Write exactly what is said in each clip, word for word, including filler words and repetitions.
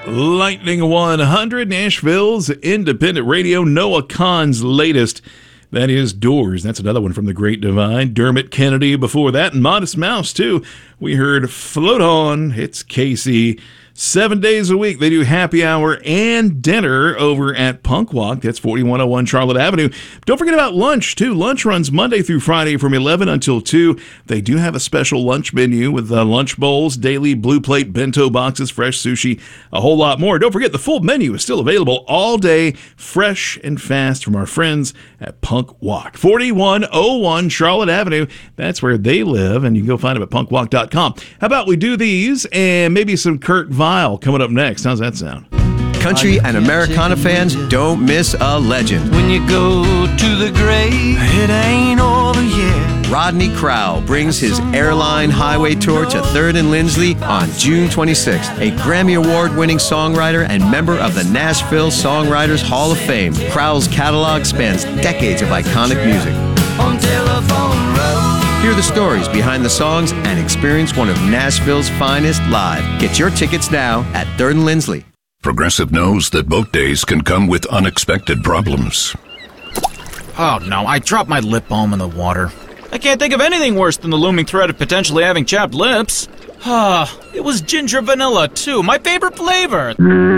Lightning one hundred, Nashville's independent radio, Noah Kahan's latest. That is Doors. That's another one from the Great Divide. Dermot Kennedy before that, and Modest Mouse, too. We heard Float On. It's Casey. Seven days a week, they do happy hour and dinner over at Punk Walk. That's forty-one oh one Charlotte Avenue. Don't forget about lunch, too. Lunch runs Monday through Friday from eleven until two. They do have a special lunch menu with uh, lunch bowls, daily blue plate bento boxes, fresh sushi, a whole lot more. Don't forget, the full menu is still available all day, fresh and fast from our friends at Punk Walk. forty-one oh one Charlotte Avenue. That's where they live, and you can go find them at punk walk dot com. How about we do these and maybe some Kurt Vile coming up next? How's that sound? Country and Americana fans, don't miss a legend. When you go to the grave, it ain't over yet. Rodney Crowell brings his Airline Highway Tour to third and Lindsley on June twenty-sixth. A Grammy Award-winning songwriter and member of the Nashville Songwriters Hall of Fame, Crowell's catalog spans decades of iconic music. On Telephone Road. Hear the stories behind the songs and experience one of Nashville's finest live. Get your tickets now at third and Lindsley. Progressive knows that boat days can come with unexpected problems. Oh no, I dropped my lip balm in the water. I can't think of anything worse than the looming threat of potentially having chapped lips. Ah, it was ginger vanilla too, my favorite flavor.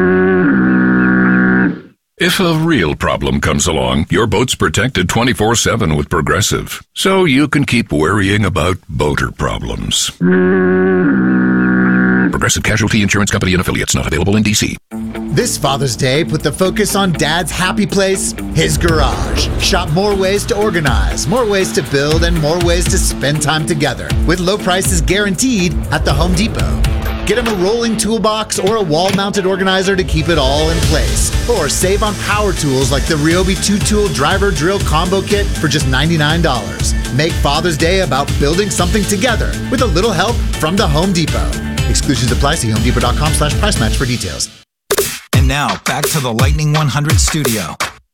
If a real problem comes along, your boat's protected twenty-four seven with Progressive, so you can keep worrying about boater problems. Progressive Casualty Insurance Company and Affiliates, not available in D C. This Father's Day, put the focus on Dad's happy place, his garage. Shop more ways to organize, more ways to build, and more ways to spend time together, with low prices guaranteed at the Home Depot. Get him a rolling toolbox or a wall-mounted organizer to keep it all in place. Or save on power tools like the Ryobi two-tool driver drill combo kit for just ninety-nine dollars. Make Father's Day about building something together with a little help from the Home Depot. Exclusions apply. See home depot dot com slash price match for details. And now, back to the Lightning one hundred studio.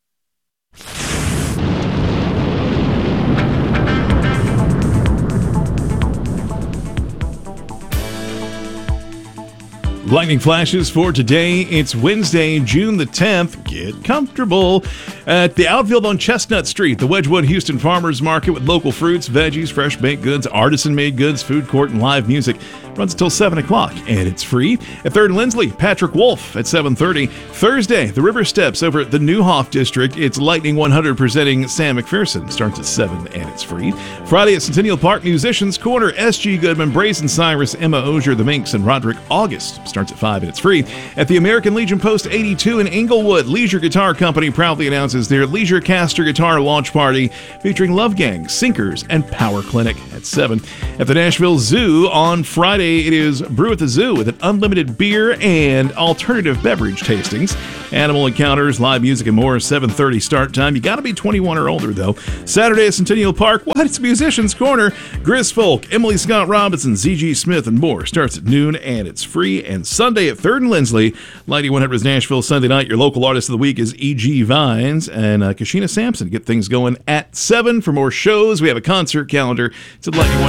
Lightning flashes for today. It's Wednesday, June the tenth. Get comfortable. At the outfield on Chestnut Street, the Wedgwood Houston Farmers Market with local fruits, veggies, fresh baked goods, artisan-made goods, food court, and live music. Runs until seven o'clock, and it's free. At third and Lindsley, Patrick Wolf at seven thirty. Thursday, the River Steps over at the Newhoff District. It's Lightning one hundred presenting Sam McPherson. Starts at seven, and it's free. Friday at Centennial Park, Musicians Corner, S G Goodman, Brazen Cyrus, Emma Ozier, The Minx, and Roderick August. Starts at five, and it's free. At the American Legion Post eighty-two in Inglewood, Leisure Guitar Company proudly announces their Leisure Caster Guitar Launch Party featuring Love Gang, Sinkers, and Power Clinic at seven. At the Nashville Zoo on Friday, it is Brew at the Zoo with an unlimited beer and alternative beverage tastings. Animal encounters, live music, and more. seven thirty start time. You got to be twenty-one or older, though. Saturday at Centennial Park, what? It's Musicians Corner. Grizz Folk, Emily Scott Robinson, Z G Smith, and more. Starts at noon, and it's free. And Sunday at third and Lindsley, Lightning one hundred's Nashville Sunday night. Your local artist of the week is E G Vines and uh, Kashina Sampson. Get things going at seven. For more shows, we have a concert calendar. It's at Lightning